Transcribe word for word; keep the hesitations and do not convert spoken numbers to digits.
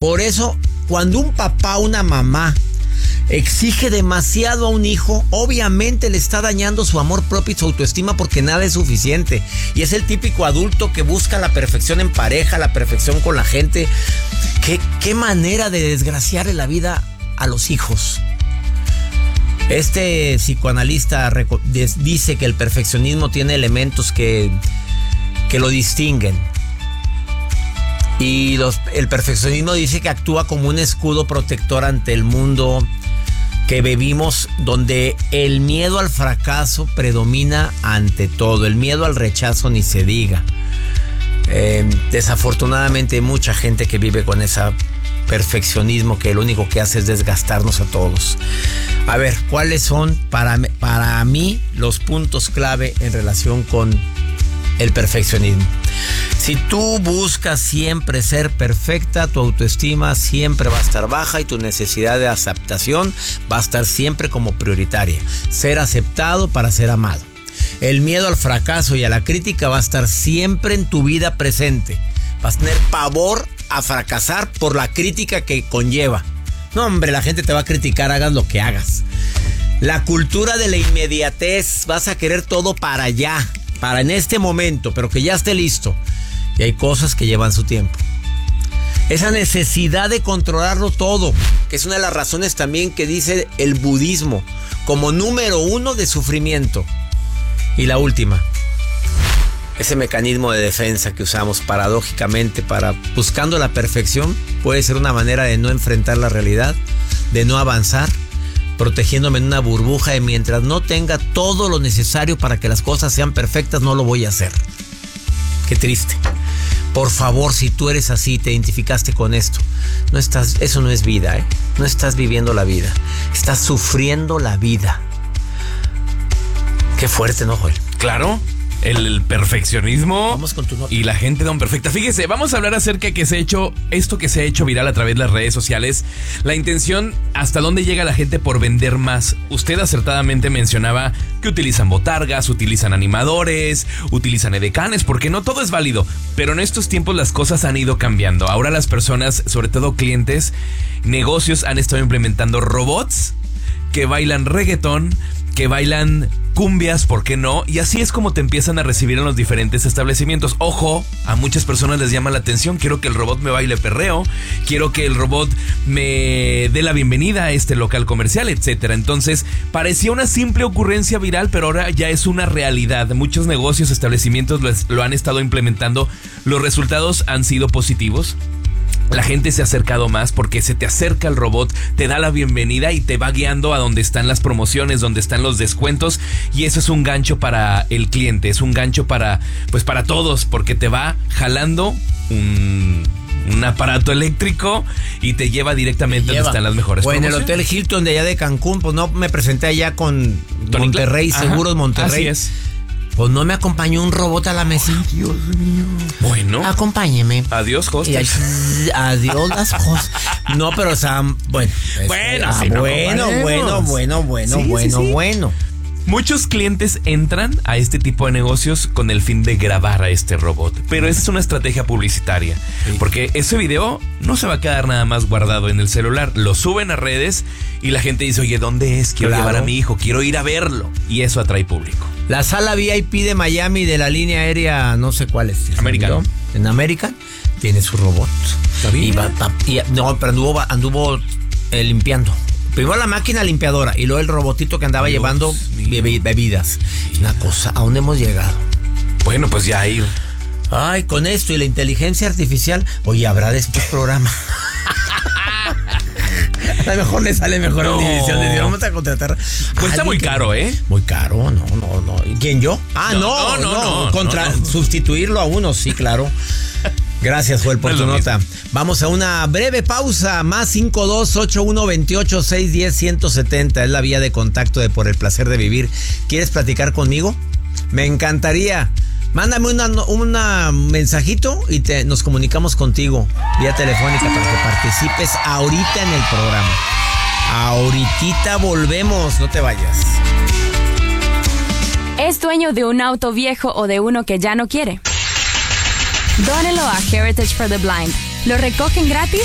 Por eso, cuando un papá o una mamá exige demasiado a un hijo, obviamente le está dañando su amor propio y su autoestima, porque nada es suficiente. Y es el típico adulto que busca la perfección en pareja, la perfección con la gente. ¿Qué, qué manera de desgraciarle la vida a los hijos? Este psicoanalista dice que el perfeccionismo tiene elementos que, que lo distinguen. Y los, el perfeccionismo dice que actúa como un escudo protector ante el mundo que vivimos, donde el miedo al fracaso predomina ante todo. El miedo al rechazo ni se diga. Eh, desafortunadamente hay mucha gente que vive con ese perfeccionismo que lo único que hace es desgastarnos a todos. A ver, ¿cuáles son para, para mí los puntos clave en relación con el perfeccionismo? Si tú buscas siempre ser perfecta, tu autoestima siempre va a estar baja y tu necesidad de aceptación va a estar siempre como prioritaria. Ser aceptado para ser amado. El miedo al fracaso y a la crítica va a estar siempre en tu vida presente. Vas a tener pavor a fracasar por la crítica que conlleva. No, hombre, la gente te va a criticar, hagas lo que hagas. La cultura de la inmediatez, vas a querer todo para allá, para en este momento, pero que ya esté listo. Y hay cosas que llevan su tiempo. Esa necesidad de controlarlo todo, que es una de las razones también que dice el budismo como número uno de sufrimiento. Y la última, ese mecanismo de defensa que usamos paradójicamente para buscando la perfección, puede ser una manera de no enfrentar la realidad, de no avanzar, protegiéndome en una burbuja de mientras no tenga todo lo necesario para que las cosas sean perfectas, no lo voy a hacer. Qué triste. Por favor, si tú eres así, te identificaste con esto, no estás, eso no es vida, ¿eh? No estás viviendo la vida, estás sufriendo la vida. Qué fuerte, ¿no, Joel? Claro. El perfeccionismo. Vamos con tu nota. Y la gente don perfecta. Fíjese, vamos a hablar acerca de que se ha hecho esto que se ha hecho viral a través de las redes sociales. La intención, hasta dónde llega la gente por vender más. Usted acertadamente mencionaba que utilizan botargas, utilizan animadores, utilizan edecanes, porque no todo es válido. Pero en estos tiempos las cosas han ido cambiando. Ahora las personas, sobre todo clientes, negocios, han estado implementando robots que bailan reggaetón, que bailan cumbias, ¿por qué no? Y así es como te empiezan a recibir en los diferentes establecimientos. Ojo, a muchas personas les llama la atención. Quiero que el robot me baile perreo, quiero que el robot me dé la bienvenida a este local comercial, etcétera. Entonces, parecía una simple ocurrencia viral, pero ahora ya es una realidad. Muchos negocios, establecimientos lo, lo han estado implementando. Los resultados han sido positivos. La gente se ha acercado más porque se te acerca el robot, te da la bienvenida y te va guiando a donde están las promociones, donde están los descuentos, y eso es un gancho para el cliente, es un gancho para, pues para todos, porque te va jalando un, un aparato eléctrico y te lleva directamente donde están las mejores o promociones. En el Hotel Hilton de allá de Cancún, pues no me presenté allá con Tony Monterrey, Cla- Seguros Ajá, Monterrey. así es. Pues no me acompañó un robot a la mesa. Ay, Dios mío. Bueno. Acompáñeme. Adiós, Y ahí, hostes. adiós las cosas. No, pero o sea, bueno. Bueno, ah, sí, no bueno, comparemos. bueno, bueno, bueno, Sí, bueno, sí, sí. bueno. Muchos clientes entran a este tipo de negocios con el fin de grabar a este robot, pero esa es una estrategia publicitaria, Sí. porque ese video no se va a quedar nada más guardado en el celular, lo suben a redes y la gente dice, oye, ¿dónde es? Quiero Claro. llevar a mi hijo, quiero ir a verlo, y eso atrae público. La sala V I P de Miami de la línea aérea, no sé cuál es. American. En American tiene su robot. ¿Está bien? Y va- va- y- no, pero anduvo, anduvo eh, limpiando. Primero la máquina limpiadora y luego el robotito que andaba Dios llevando mío. bebe- bebidas. Una cosa, ¿a dónde hemos llegado? Bueno, pues ya ir. Ay, con esto y la inteligencia artificial, oye, habrá después programa. A lo mejor le sale mejor No. a Univision. Le digo, vamos a contratar. Pues está muy caro, ¿eh? Muy caro, no, no, no. ¿Y quién, yo? Ah, no, No, no, no, no. no, Contra, no, no. sustituirlo a uno, sí, claro. Gracias, Joel, por No es tu lo nota. Vamos a una breve pausa. Más cinco dos ocho uno veintiocho seis diez ciento setenta. Es la vía de contacto de Por el Placer de Vivir. ¿Quieres platicar conmigo? Me encantaría. Mándame una, una mensajito y te, nos comunicamos contigo vía telefónica para que participes ahorita en el programa. Ahorita volvemos, no te vayas. ¿Es dueño de un auto viejo o de uno que ya no quiere? Dónelo a Heritage for the Blind. Lo recogen gratis